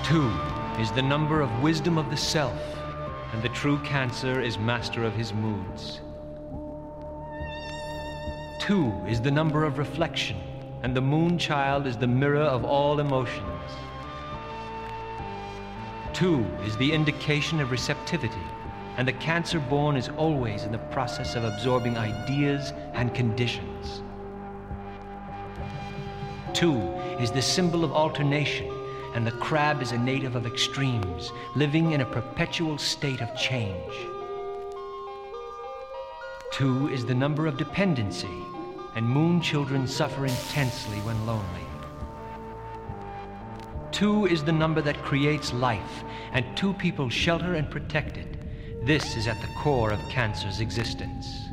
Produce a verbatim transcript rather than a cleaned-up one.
Two is the number of wisdom of the self, and the true Cancer is master of his moods. Two is the number of reflection, and the moon child is the mirror of all emotions. Two is the indication of receptivity, and the Cancer born is always in the process of absorbing ideas and conditions. Two is the symbol of alternation, and the crab is a native of extremes, living in a perpetual state of change. Two is the number of dependency, and moon children suffer intensely when lonely. Two is the number that creates life, and two people shelter and protect it. This is at the core of Cancer's existence.